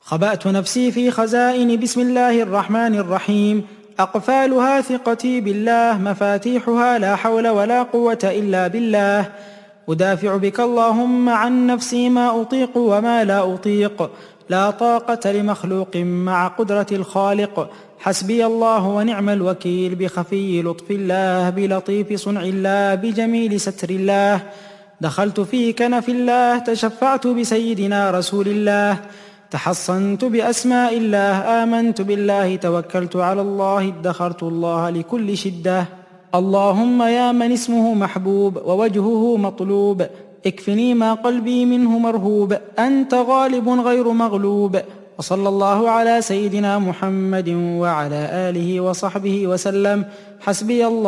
خبأت نفسي في خزائن بسم الله الرحمن الرحيم. أقفالها ثقتي بالله، مفاتيحها لا حول ولا قوة إلا بالله. أدافع بك اللهم عن نفسي ما أطيق وما لا أطيق، لا طاقة لمخلوق مع قدرة الخالق. حسبي الله ونعم الوكيل، بخفي لطف الله، بلطيف صنع الله، بجميل ستر الله. دخلت في كنف الله، تشفعت بسيدنا رسول الله، تحصنت بأسماء الله، آمنت بالله، توكلت على الله، ادخرت الله لكل شدة. اللهم يا من اسمه محبوب ووجهه مطلوب، اكفني ما قلبي منه مرهوب، أنت غالب غير مغلوب. وصلى الله على سيدنا محمد وعلى آله وصحبه وسلم. حسبي الله.